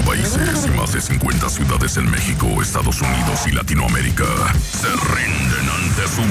países y más de 50 ciudades en México, Estados Unidos y Latinoamérica se rinden ante su